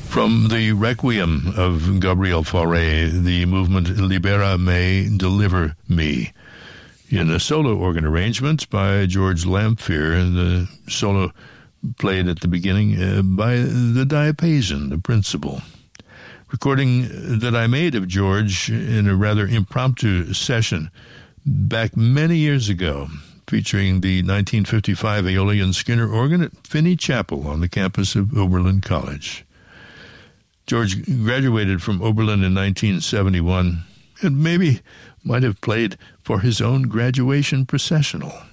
From the Requiem of Gabriel Fauré, the movement Libera Me, Deliver Me, in a solo organ arrangement by George Lamphere, the solo played at the beginning by the diapason, the principal. Recording that I made of George in a rather impromptu session back many years ago, featuring the 1955 Aeolian Skinner organ at Finney Chapel on the campus of Oberlin College. George graduated from Oberlin in 1971 and maybe might have played for his own graduation processional.